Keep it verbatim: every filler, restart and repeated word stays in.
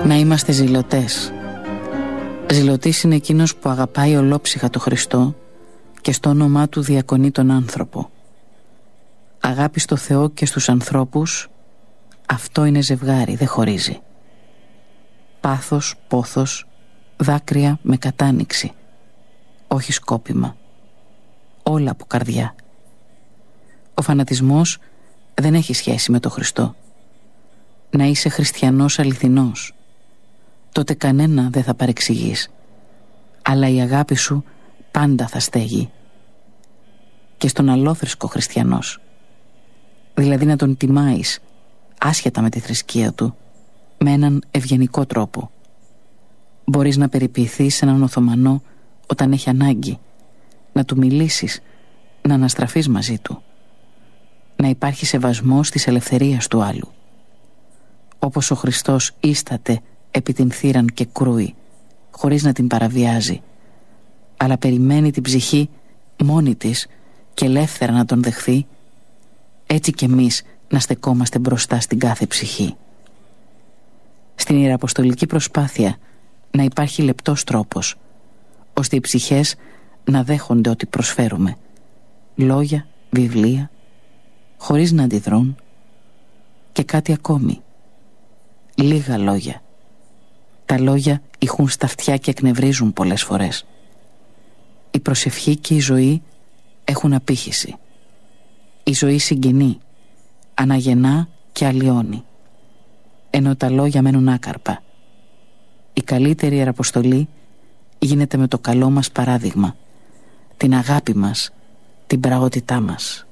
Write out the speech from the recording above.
Να είμαστε ζηλωτές. Ζηλωτής είναι εκείνος που αγαπάει ολόψυχα το Χριστό και στο όνομά του διακονεί τον άνθρωπο. Αγάπη στο Θεό και στους ανθρώπους, αυτό είναι ζευγάρι, δεν χωρίζει. Πάθος, πόθος, δάκρυα με κατάνοιξη, όχι σκόπιμα. Όλα από καρδιά. Ο φανατισμός δεν έχει σχέση με το Χριστό. Να είσαι χριστιανός αληθινός, τότε κανένα δεν θα παρεξηγείς, αλλά η αγάπη σου πάντα θα στέγει. Και στον αλόθρησκο χριστιανός, δηλαδή να τον τιμάεις άσχετα με τη θρησκεία του, με έναν ευγενικό τρόπο. Μπορείς να περιποιηθείς έναν Οθωμανό όταν έχει ανάγκη, να του μιλήσεις, να αναστραφείς μαζί του, να υπάρχει σεβασμός της ελευθερίας του άλλου. Όπως ο Χριστός ίσταται επί την θύραν και κρούει, χωρίς να την παραβιάζει, αλλά περιμένει την ψυχή μόνη της και ελεύθερα να τον δεχθεί, έτσι κι εμείς να στεκόμαστε μπροστά στην κάθε ψυχή. Στην ιεραποστολική προσπάθεια να υπάρχει λεπτός τρόπος, ώστε οι ψυχές να δέχονται ό,τι προσφέρουμε, λόγια, βιβλία, χωρίς να αντιδρούν, και κάτι ακόμη, λίγα λόγια. Τα λόγια ηχούν στα αυτιά και εκνευρίζουν πολλές φορές. Η προσευχή και η ζωή έχουν απήχηση. Η ζωή συγκινεί, αναγεννά και αλλοιώνει, ενώ τα λόγια μένουν άκαρπα. Η καλύτερη ιεραποστολή γίνεται με το καλό μας παράδειγμα, την αγάπη μας, την πραότητά μας.